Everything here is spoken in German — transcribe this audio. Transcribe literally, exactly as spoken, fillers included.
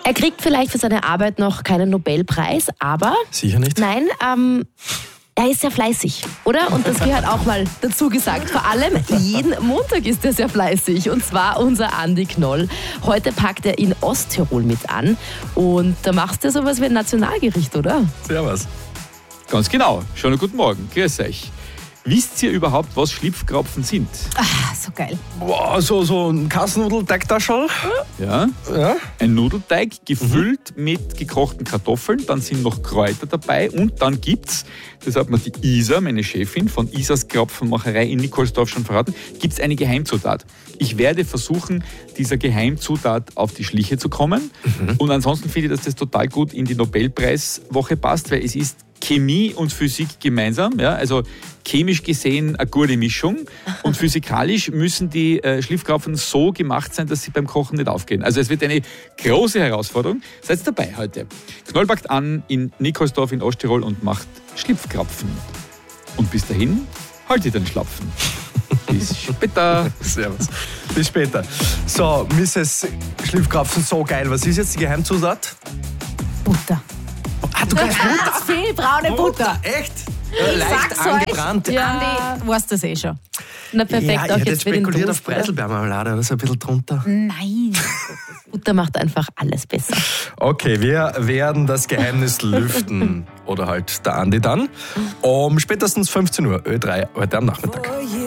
Er kriegt vielleicht für seine Arbeit noch keinen Nobelpreis, aber... Sicher nicht? Nein, ähm... er ist sehr fleißig, oder? Und das gehört auch mal dazu gesagt. Vor allem jeden Montag ist er sehr fleißig. Und zwar unser Andi Knoll. Heute packt er in Osttirol mit an. Und da machst du sowas wie ein Nationalgericht, oder? Servus. Ganz genau. Schönen guten Morgen. Grüß euch. Wisst ihr überhaupt, was Schlipfkrapfen sind? Ah, so geil. Boah, so, so ein Kassennudelteigtaschel. Ja. Ja. Ein Nudelteig gefüllt mhm. mit gekochten Kartoffeln, dann sind noch Kräuter dabei und dann gibt's, das hat mir die Isa, meine Chefin von Isas Krapfenmacherei in Nikolsdorf schon verraten, gibt's eine Geheimzutat. Ich werde versuchen, dieser Geheimzutat auf die Schliche zu kommen mhm. und ansonsten finde ich, dass das total gut in die Nobelpreiswoche passt, weil es ist Chemie und Physik gemeinsam, ja, also chemisch gesehen eine gute Mischung und physikalisch müssen die äh, Schlipfkrapfen so gemacht sein, dass sie beim Kochen nicht aufgehen. Also es wird eine große Herausforderung. Seid dabei heute. Knoll packt an in Nikolsdorf in Osttirol und macht Schlipfkrapfen. Und bis dahin, haltet den Schlapfen. Bis später. Servus. Bis später. So, Misses Schlipfkrapfen, so geil. Was ist jetzt die Geheimzutat? Butter. Ah, du kannst Butter? Ganz viel braune Butter. Echt? Ja, leicht Sag's angebrannt. Euch, ja. Andi, weißt das eh schon. Na perfekt, Ja, auch ich hätte jetzt jetzt für den spekuliert auf Toast, oder? Preiselbeermarmelade oder so ein bisschen drunter. Nein. Butter macht einfach alles besser. Okay, wir werden das Geheimnis lüften. Oder halt der Andi dann. Um spätestens fünfzehn Uhr, Ö drei, heute am Nachmittag. For you.